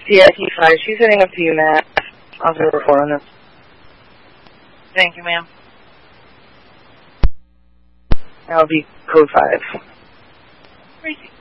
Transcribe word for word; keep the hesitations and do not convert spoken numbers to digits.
Yeah, T five. She's heading up to you, Matt. I'll do a report on this. Thank you, ma'am. That'll be code five. Crazy.